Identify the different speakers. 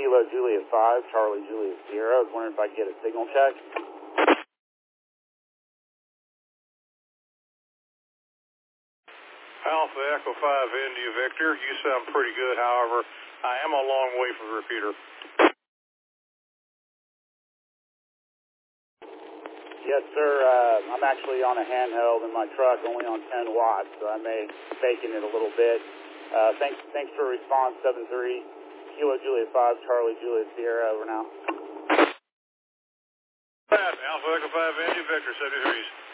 Speaker 1: Kilo Juliet 5, Charlie Juliet Sierra. I was wondering if I could get a signal check.
Speaker 2: Alpha Echo 5 India Victor, you sound pretty good, however, I am a long way from the repeater.
Speaker 1: Yes, sir. I'm actually on a handheld in my truck, only on 10 watts, so I may be faking it a little bit. Thanks for response 7-3, Kilo Juliet 5, Charlie Juliet Sierra, over now.
Speaker 2: Alpha Echo 5 India Victor, 73s.